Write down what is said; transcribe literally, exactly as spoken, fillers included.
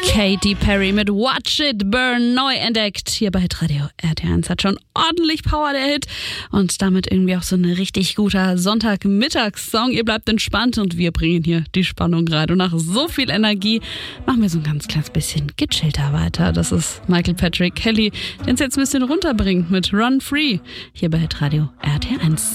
Katy Perry mit Watch It Burn, neu entdeckt hier bei Radio R T eins. Hat schon ordentlich Power, der Hit. Und damit irgendwie auch so ein richtig guter Sonntagmittagssong. Ihr bleibt entspannt und wir bringen hier die Spannung rein. Und nach so viel Energie machen wir so ein ganz kleines bisschen gechillter weiter. Das ist Michael Patrick Kelly, der uns jetzt ein bisschen runterbringt mit Run Free hier bei Radio R T eins.